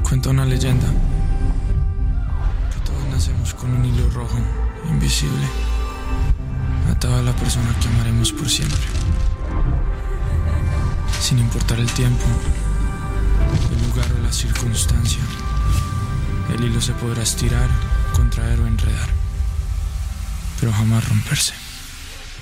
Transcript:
Cuenta una leyenda que todos nacemos con un hilo rojo, invisible, atado a la persona que amaremos por siempre. Sin importar el tiempo, el lugar o la circunstancia, el hilo se podrá estirar, contraer o enredar, pero jamás romperse.